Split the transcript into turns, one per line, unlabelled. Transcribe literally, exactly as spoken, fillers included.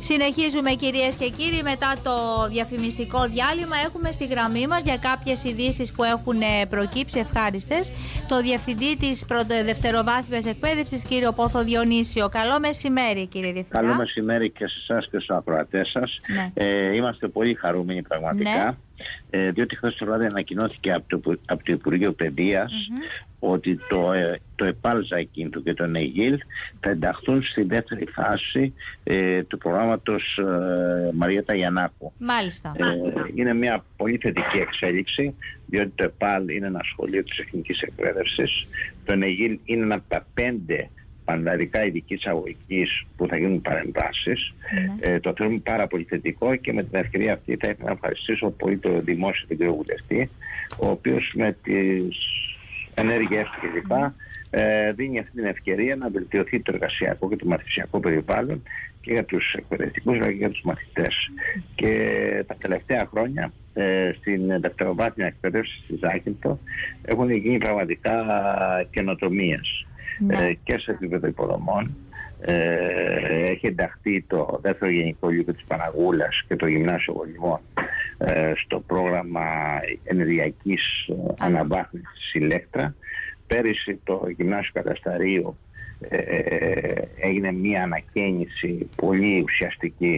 Συνεχίζουμε, κυρίες και κύριοι, μετά το διαφημιστικό διάλειμμα. Έχουμε στη γραμμή μας για κάποιες ειδήσεις που έχουν προκύψει ευχάριστες το Διευθυντή της Δευτεροβάθμιας Εκπαίδευσης, κύριο Πόθο Διονύσιο. Καλό μεσημέρι, κύριε Διευθυντά.
Καλό μεσημέρι και σε εσάς και στους ακροατές σας.
Ναι.
Ε, είμαστε πολύ χαρούμενοι πραγματικά.
Ναι.
Ε, διότι χθες το βράδυ ανακοινώθηκε από το, από το Υπουργείο Παιδείας mm-hmm. ότι το, ε, το ΕΠΑΛ Ζακίνθου και το ΝΕΓΙΛ θα ενταχθούν στη δεύτερη φάση ε, του προγράμματος ε, Μαριέτα Γιαννάκου.
Μάλιστα.
Ε, είναι μια πολύ θετική εξέλιξη, διότι το ΕΠΑΛ είναι ένα σχολείο της εθνικής εκπαίδευσης, το ΝΕΓΙΛ είναι ένα από τα πέντε πανελλαδικά ειδικής αγωγικής που θα γίνουν παρεμβάσεις. Mm-hmm. Ε, το θεωρούμε πάρα πολύ θετικό και με την ευκαιρία αυτή θα ήθελα να ευχαριστήσω πολύ το δημόσιο τον κύριο Βουλευτή, ο οποίος με τις ενέργειές του κλπ. Mm-hmm. ε, δίνει αυτή την ευκαιρία να βελτιωθεί το εργασιακό και το μαθησιακό περιβάλλον και για τους εκπαιδευτικούς αλλά και για τους μαθητές. Mm-hmm. Και τα τελευταία χρόνια ε, στην δευτεροβάθμια εκπαίδευση στη Ζάκυνθο έχουν γίνει πραγματικά καινοτομίες. Ναι. Ε, και σε επίπεδο υποδομών ε, έχει ενταχθεί το δεύτερο γενικό λύκειο της Παναγούλας και το Γυμνάσιο Γολυμών ε, στο πρόγραμμα ενεργειακής ε, αναβάθμισης Ηλέκτρα. Πέρυσι το Γυμνάσιο Κατασταρίου ε, έγινε μια ανακαίνιση πολύ ουσιαστική